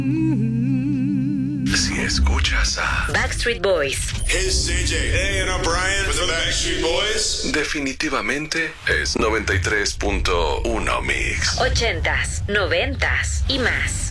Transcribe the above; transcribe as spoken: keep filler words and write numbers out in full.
Si escuchas a Backstreet Boys, Hey, C J. Hey, and I'm Brian with the Backstreet Boys. definitivamente es noventa y tres punto uno Mix. ochentas, noventas y más.